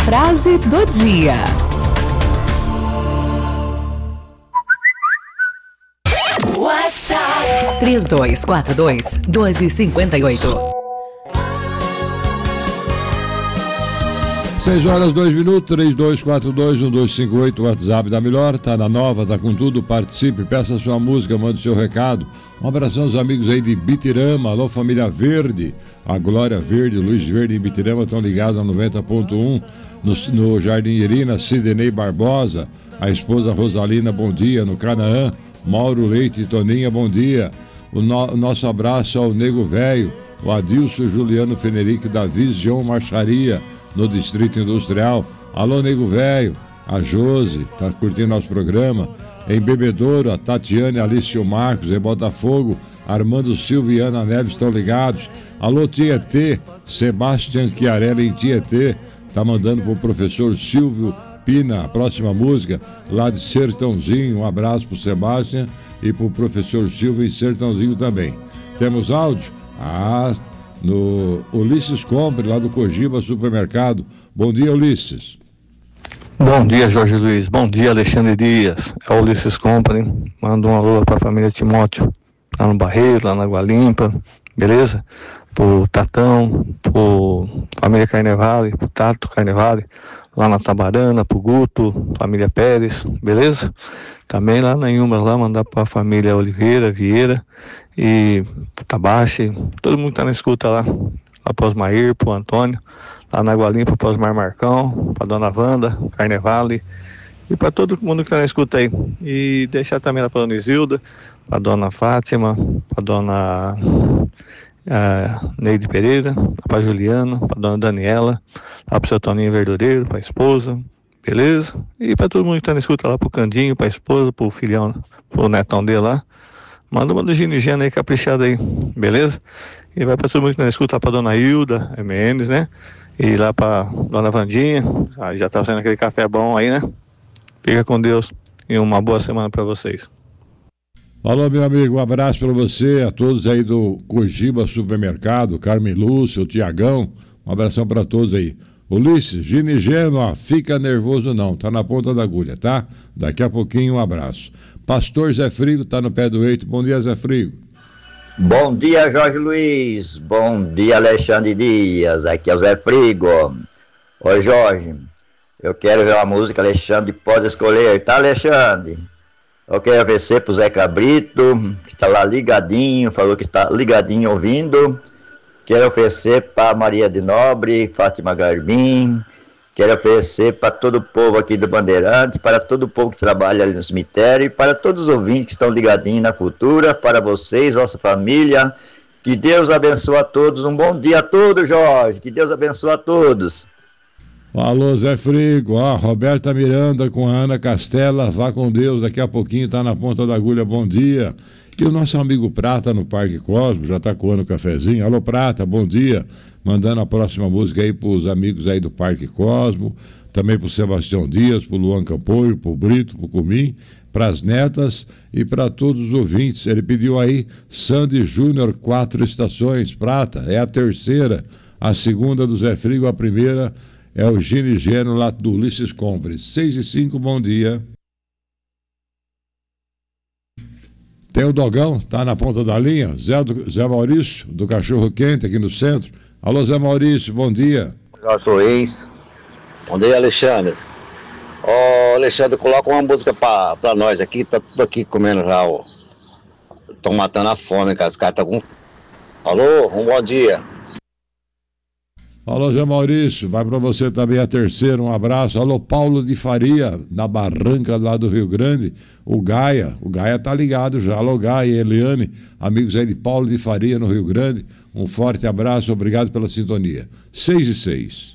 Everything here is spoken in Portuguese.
frase do dia. WhatsApp 3242-1258. 6 horas 2 minutos, 3242-1258, WhatsApp da Melhor, tá na nova, tá com tudo, participe, peça sua música, mande seu recado. Um abração aos amigos aí de Bitirama, alô família Verde, a Glória Verde, Luiz Verde em Bitirama estão ligados a 90.1, no Jardim Irina, Sidney Barbosa, a esposa Rosalina, bom dia, no Canaã, Mauro Leite e Toninha, bom dia. O nosso abraço ao Nego Velho, o Adilson Juliano Fenerique da Vision Marcharia, no Distrito Industrial. Alô, Nego Velho, a Josi, tá curtindo nosso programa. Em Bebedouro, a Tatiane, Alice Marcos, em Botafogo, Armando Silva e Ana Neves estão ligados. Alô, Tietê, Sebastião Chiarelli em Tietê, tá mandando pro professor Silvio Pina, a próxima música, lá de Sertãozinho. Um abraço pro Sebastião e pro professor Silvio em Sertãozinho também. Temos áudio? No Ulisses Compre, lá do Cogiba Supermercado. Bom dia, Ulisses. Bom dia, Jorge Luiz. Bom dia, Alexandre Dias. É o Ulisses Compre. Manda um alô para a família Timóteo, lá no Barreiro, lá na Água Limpa, beleza? Pro Tatão, pro família Carnevale, pro Tato Carnevale, lá na Tabarana, pro Guto, família Pérez, beleza? Também lá na Inhumas, lá mandar para a família Oliveira, Vieira e Tabache, todo mundo que tá na escuta lá pro Osmair, pro Antônio, lá na Água Limpa, pro Osmar Marcão, pra Dona Wanda, Carnevale e pra todo mundo que tá na escuta aí. E deixar também lá pra Dona Isilda, pra Dona Fátima, pra Dona Neide Pereira, pra Juliana, pra Dona Daniela, lá pro seu Toninho Verdureiro, pra esposa, beleza? E pra todo mundo que tá na escuta lá pro Candinho, pra esposa, pro filhão, pro netão dele lá. Manda uma do Gino e Gena aí, caprichada aí, beleza? E vai pra todo mundo que não escuta, lá pra Dona Hilda, MNs, né? E lá pra Dona Vandinha, já tá saindo aquele café bom aí, né? Fica com Deus e uma boa semana pra vocês. Alô, meu amigo, um abraço pra você, a todos aí do Cogiba Supermercado, Carmen Lúcio, o Tiagão, um abração pra todos aí. Ulisses, Gino e Geno, ó, fica nervoso não, tá na ponta da agulha, tá? Daqui a pouquinho um abraço. Pastor Zé Frigo tá no pé do eito. Bom dia, Zé Frigo. Bom dia, Jorge Luiz. Bom dia, Alexandre Dias. Aqui é o Zé Frigo. Oi, Jorge. Eu quero ver uma música, Alexandre pode escolher, tá, Alexandre? Eu quero oferecer pro Zé Cabrito, que tá lá ligadinho, falou que tá ligadinho ouvindo. Quero oferecer para Maria de Nobre, Fátima Garbim. Quero oferecer para todo o povo aqui do Bandeirante, para todo o povo que trabalha ali no cemitério e para todos os ouvintes que estão ligadinhos na cultura, para vocês, vossa família. Que Deus abençoe a todos. Um bom dia a todos, Jorge. Que Deus abençoe a todos. Alô, Zé Frigo. Ó, Roberta Miranda com a Ana Castela. Vá com Deus. Daqui a pouquinho tá na ponta da agulha. Bom dia. E o nosso amigo Prata no Parque Cosmo, já tá coando o cafezinho. Alô, Prata, bom dia. Mandando a próxima música aí pros amigos aí do Parque Cosmo, também pro Sebastião Dias, pro Luan Campoio, pro Brito, pro Cumim, pras netas e para todos os ouvintes. Ele pediu aí Sandy Júnior, 4 estações. Prata, é a terceira, a segunda do Zé Frigo, a primeira é o Gino e Geno lá do Ulisses Compre. 6:05, bom dia. Tem o Dogão, tá na ponta da linha. Zé Maurício, do Cachorro Quente, aqui no centro. Alô, Zé Maurício, bom dia. Jorge Luiz. Bom dia, Alexandre. Ô, Alexandre, coloca uma música pra nós aqui. Tá tudo aqui comendo já, ó. Estão matando a fome, cara. Os caras estão com... Alô, um bom dia. Alô, Zé Maurício, vai pra você também a terceira, um abraço. Alô, Paulo de Faria, na Barranca lá do Rio Grande. O Gaia tá ligado já. Alô, Gaia e Eliane, amigos aí de Paulo de Faria no Rio Grande. Um forte abraço, obrigado pela sintonia. 6:06.